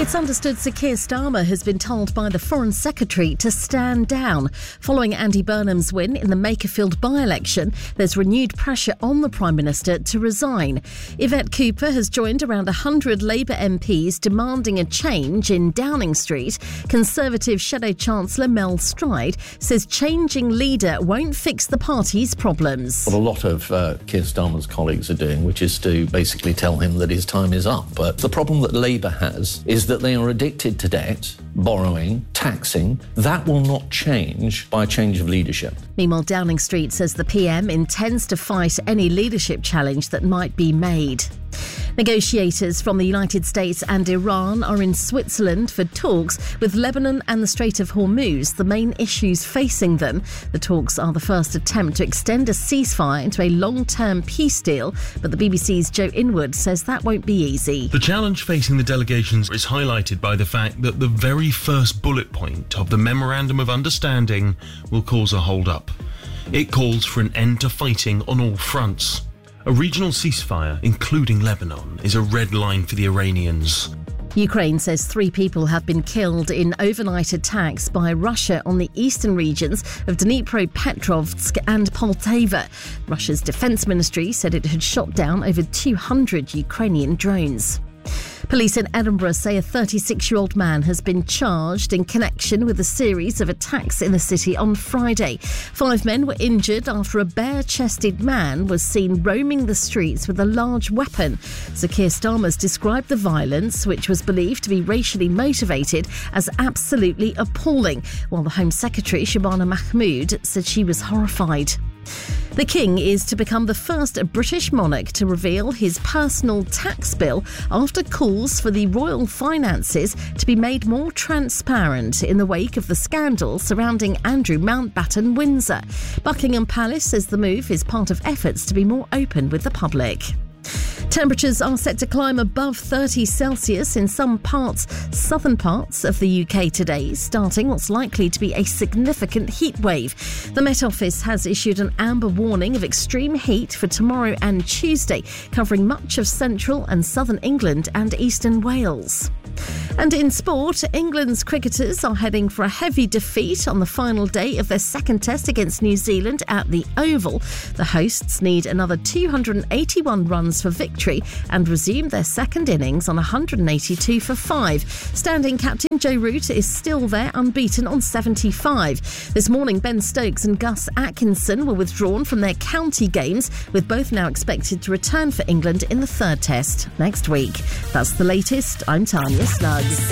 It's understood Sir Keir Starmer has been told by the Foreign Secretary to stand down. Following Andy Burnham's win in the Makerfield by-election, there's renewed pressure on the Prime Minister to resign. Yvette Cooper has joined around 100 Labour MPs demanding a change in Downing Street. Conservative Shadow Chancellor Mel Stride says changing leader won't fix the party's problems. What a lot of Keir Starmer's colleagues are doing, which is to basically tell him that his time is up. But the problem that Labour has is that they are addicted to debt, borrowing, taxing. That will not change by a change of leadership. Meanwhile, Downing Street says the PM intends to fight any leadership challenge that might be made. Negotiators from the United States and Iran are in Switzerland for talks with Lebanon and the Strait of Hormuz, the main issues facing them. The talks are the first attempt to extend a ceasefire into a long-term peace deal, but the BBC's Joe Inwood says that won't be easy. The challenge facing the delegations is highlighted by the fact that the very first bullet point of the Memorandum of Understanding will cause a hold-up. It calls for an end to fighting on all fronts. A regional ceasefire, including Lebanon, is a red line for the Iranians. Ukraine says 3 people have been killed in overnight attacks by Russia on the eastern regions of Dnipropetrovsk and Poltava. Russia's defense ministry said it had shot down over 200 Ukrainian drones. Police in Edinburgh say a 36-year-old man has been charged in connection with a series of attacks in the city on Friday. 5 men were injured after a bare-chested man was seen roaming the streets with a large weapon. Sir Keir Starmer's described the violence, which was believed to be racially motivated, as absolutely appalling, while the Home Secretary, Shabana Mahmood, said she was horrified. The King is to become the first British monarch to reveal his personal tax bill after calls for the royal finances to be made more transparent in the wake of the scandal surrounding Andrew Mountbatten Windsor. Buckingham Palace says the move is part of efforts to be more open with the public. Temperatures are set to climb above 30 Celsius in some southern parts of the UK today, starting what's likely to be a significant heat wave. The Met Office has issued an amber warning of extreme heat for tomorrow and Tuesday, covering much of central and southern England and eastern Wales. And in sport, England's cricketers are heading for a heavy defeat on the final day of their second test against New Zealand at the Oval. The hosts need another 281 runs for victory and resume their second innings on 182 for 5. Standing captain Joe Root is still there, unbeaten on 75. This morning, Ben Stokes and Gus Atkinson were withdrawn from their county games, with both now expected to return for England in the third test next week. That's the latest. I'm Tanya Snuggs.